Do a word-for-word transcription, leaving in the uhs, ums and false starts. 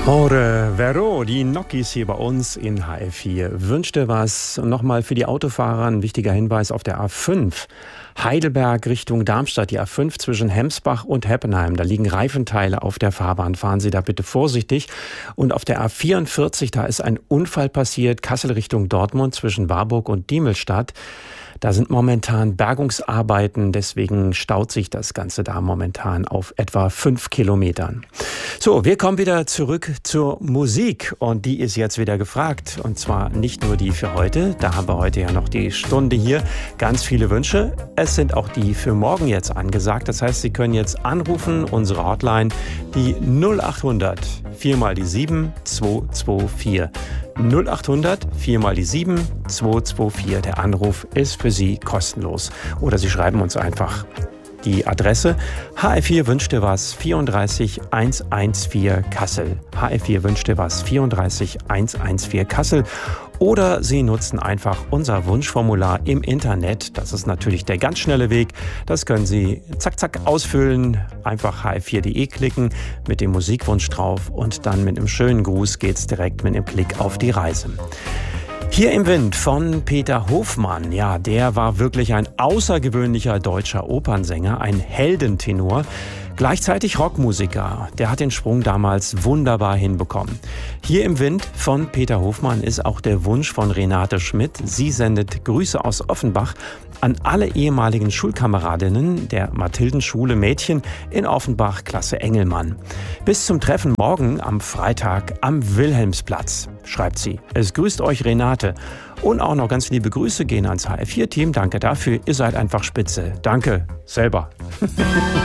Amore Vero, die Nokis hier bei uns in H F vier. Wünschte was. Und nochmal für die Autofahrer ein wichtiger Hinweis auf der A fünf. Heidelberg Richtung Darmstadt, die A fünf zwischen Hemsbach und Heppenheim. Da liegen Reifenteile auf der Fahrbahn. Fahren Sie da bitte vorsichtig. Und auf der A vierundvierzig, da ist ein Unfall passiert. Kassel Richtung Dortmund zwischen Warburg und Diemelstadt. Da sind momentan Bergungsarbeiten, deswegen staut sich das Ganze da momentan auf etwa fünf Kilometern. So, wir kommen wieder zurück zur Musik und die ist jetzt wieder gefragt. Und zwar nicht nur die für heute, da haben wir heute ja noch die Stunde hier, ganz viele Wünsche. Es sind auch die für morgen jetzt angesagt. Das heißt, Sie können jetzt anrufen, unsere Hotline, die null achthundert vier mal die sieben zwei zwei vier. null achthundert vier mal die sieben zwei zwei vier. Der Anruf ist für Sie kostenlos. Oder Sie schreiben uns einfach die Adresse H F vier wünschte was vierunddreißig hundertvierzehn Kassel. H F vier wünschte was vierunddreißig hundertvierzehn Kassel. Oder Sie nutzen einfach unser Wunschformular im Internet. Das ist natürlich der ganz schnelle Weg. Das können Sie zack, zack ausfüllen. Einfach h f vier punkt d e klicken, mit dem Musikwunsch drauf und dann mit einem schönen Gruß geht's direkt mit einem Klick auf die Reise. Hier im Wind von Peter Hofmann. Ja, der war wirklich ein außergewöhnlicher deutscher Opernsänger, ein Heldentenor. Gleichzeitig Rockmusiker. Der hat den Sprung damals wunderbar hinbekommen. Hier im Wind von Peter Hofmann ist auch der Wunsch von Renate Schmidt. Sie sendet Grüße aus Offenbach an alle ehemaligen Schulkameradinnen der Mathildenschule Mädchen in Offenbach, Klasse Engelmann. Bis zum Treffen morgen am Freitag am Wilhelmsplatz, schreibt sie. Es grüßt euch Renate. Und auch noch ganz liebe Grüße gehen ans H F vier Team. Danke dafür. Ihr seid einfach spitze. Danke. Selber.